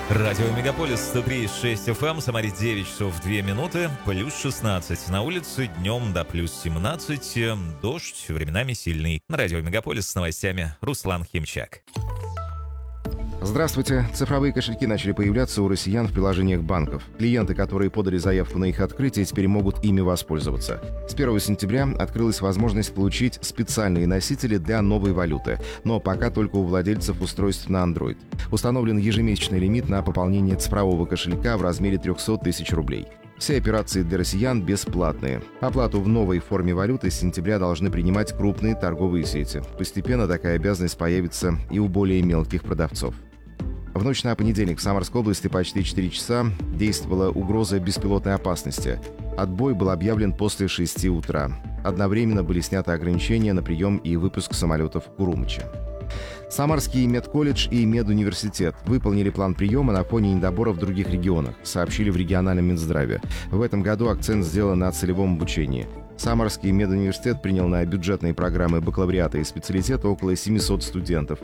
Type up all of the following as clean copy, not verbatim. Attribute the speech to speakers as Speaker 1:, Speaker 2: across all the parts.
Speaker 1: Радио Мегаполис 103,6 FM, Самаре 9 часов 2 минуты, плюс 16. На улице днем до плюс 17, дождь временами сильный. На Радио Мегаполис с новостями Руслан Химчак.
Speaker 2: Здравствуйте. Цифровые кошельки начали появляться у россиян в приложениях банков. Клиенты, которые подали заявку на их открытие, теперь могут ими воспользоваться. С 1 сентября открылась возможность получить специальные носители для новой валюты, но пока только у владельцев устройств на Android. Установлен ежемесячный лимит на пополнение цифрового кошелька в размере 300 тысяч рублей. Все операции для россиян бесплатные. Оплату в новой форме валюты с сентября должны принимать крупные торговые сети. Постепенно такая обязанность появится и у более мелких продавцов. В ночь на понедельник в Самарской области почти 4 часа действовала угроза беспилотной опасности. Отбой был объявлен после 6 утра. Одновременно были сняты ограничения на прием и выпуск самолетов в Урумчи. Самарский медколледж и медуниверситет выполнили план приема на фоне недобора в других регионах, сообщили в региональном Минздраве. В этом году акцент сделан на целевом обучении. Самарский медуниверситет принял на бюджетные программы бакалавриата и специалитета около 700 студентов.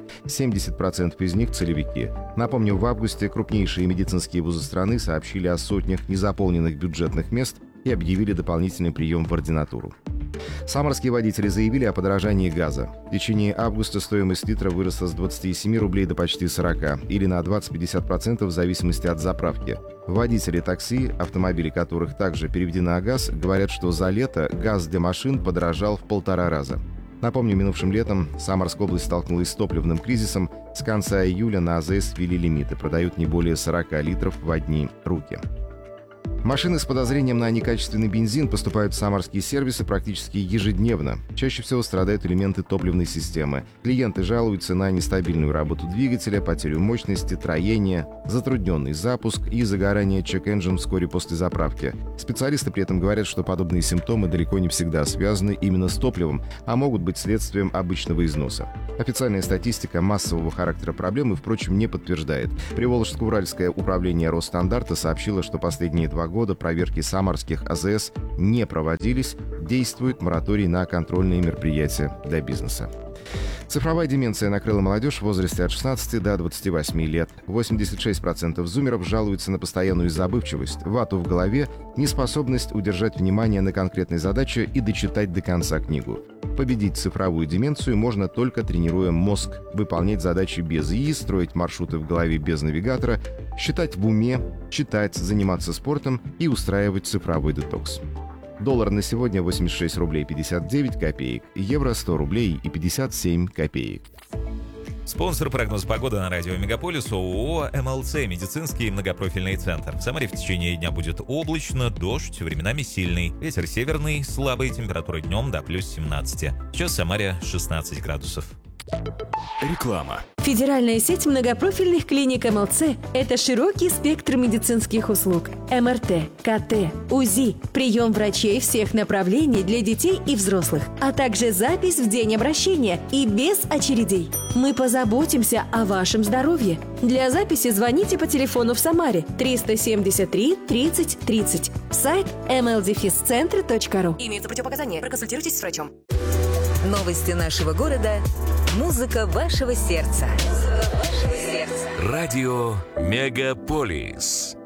Speaker 2: 70% из них – целевики. Напомню, в августе крупнейшие медицинские вузы страны сообщили о сотнях незаполненных бюджетных мест и объявили дополнительный прием в ординатуру. Самарские водители заявили о подорожании газа. В течение августа стоимость литра выросла с 27 рублей до почти 40, или на 20-50% в зависимости от заправки. Водители такси, автомобили которых также переведены на газ, говорят, что за лето газ для машин подорожал в 1,5 раза. Напомню, минувшим летом Самарская область столкнулась с топливным кризисом. С конца июля на АЗС ввели лимиты, продают не более 40 литров в одни руки. Машины с подозрением на некачественный бензин поступают в самарские сервисы практически ежедневно. Чаще всего страдают элементы топливной системы. Клиенты жалуются на нестабильную работу двигателя, потерю мощности, троение, затрудненный запуск и загорание чек-энджин вскоре после заправки. Специалисты при этом говорят, что подобные симптомы далеко не всегда связаны именно с топливом, а могут быть следствием обычного износа. Официальная статистика массового характера проблемы, впрочем, не подтверждает. Приволжско-Уральское управление Росстандарта сообщило, что последние 2 года проверки самарских АЗС не проводились, действует мораторий на контрольные мероприятия для бизнеса. Цифровая деменция накрыла молодежь в возрасте от 16 до 28 лет. 86% зумеров жалуются на постоянную забывчивость, вату в голове, неспособность удержать внимание на конкретной задаче и дочитать до конца книгу. Победить цифровую деменцию можно только тренируя мозг, выполнять задачи без ИИ, строить маршруты в голове без навигатора, считать в уме, читать, заниматься спортом и устраивать цифровой детокс. Доллар на сегодня 86 рублей 59 копеек, евро 100 рублей и 57 копеек.
Speaker 1: Спонсор прогноза погоды на радио Мегаполис ООО «МЛЦ» медицинский многопрофильный центр. В Самаре в течение дня будет облачно, дождь, временами сильный. Ветер северный, слабый, температура днем до плюс 17. Сейчас в Самаре 16 градусов.
Speaker 3: Реклама.
Speaker 4: Федеральная сеть многопрофильных клиник МЛЦ – это широкий спектр медицинских услуг. МРТ, КТ, УЗИ, прием врачей всех направлений для детей и взрослых, а также запись в день обращения и без очередей. Мы позаботимся о вашем здоровье. Для записи звоните по телефону в Самаре 373 30 30. Сайт mldefiscentre.ru.
Speaker 5: Имеются противопоказания. Проконсультируйтесь с врачом. Новости нашего города. Музыка вашего сердца.
Speaker 3: Радио Мегаполис.